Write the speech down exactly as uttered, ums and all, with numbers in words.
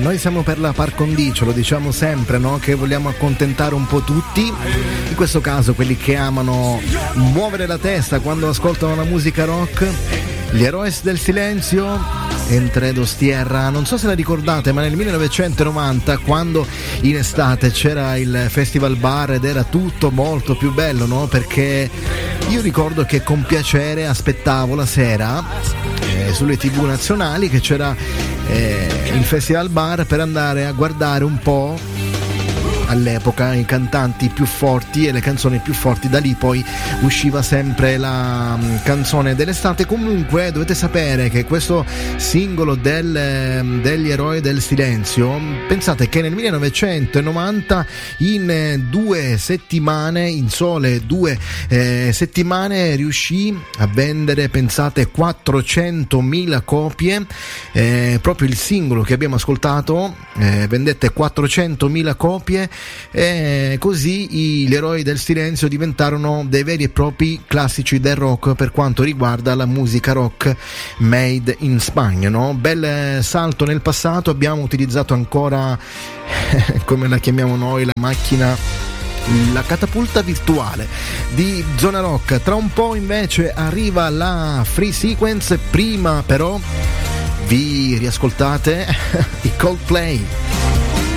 noi siamo per la par condicio, lo diciamo sempre, no? Che vogliamo accontentare un po' tutti, in questo caso quelli che amano muovere la testa quando ascoltano la musica rock. Gli Heroes del Silenzio, Entre dos Tierra, non so se la ricordate, ma nel millenovecentonovanta, quando in estate c'era il Festival Bar ed era tutto molto più bello, no? Perché io ricordo che con piacere aspettavo la sera eh, sulle tivù nazionali che c'era eh, il Festival Bar per andare a guardare un po' all'epoca i cantanti più forti e le canzoni più forti. Da lì poi usciva sempre la um, canzone dell'estate. Comunque dovete sapere che questo singolo del, degli Eroi del Silenzio, pensate che nel millenovecentonovanta in eh, due settimane, in sole due eh, settimane riuscì a vendere, pensate, quattrocentomila copie. Eh, proprio il singolo che abbiamo ascoltato eh, vendette quattrocentomila copie. E così gli Eroi del Silenzio diventarono dei veri e propri classici del rock per quanto riguarda la musica rock made in Spagna, no? Bel salto nel passato, abbiamo utilizzato ancora come la chiamiamo noi, la macchina, la catapulta virtuale di Zona Rock. Tra un po' invece arriva la Free Sequence, prima però vi riascoltate i Coldplay.